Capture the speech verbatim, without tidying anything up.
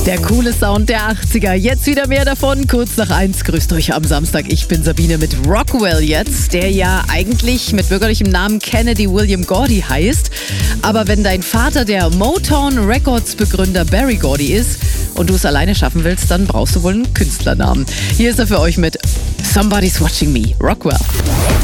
Der coole Sound der achtziger. Jetzt wieder mehr davon. Kurz nach eins. Grüßt euch am Samstag. Ich bin Sabine mit Rockwell jetzt, der ja eigentlich mit bürgerlichem Namen Kennedy William Gordy heißt. Aber wenn dein Vater der Motown Records Begründer Berry Gordy ist und du es alleine schaffen willst, dann brauchst du wohl einen Künstlernamen. Hier ist er für euch mit Somebody's Watching Me. Rockwell.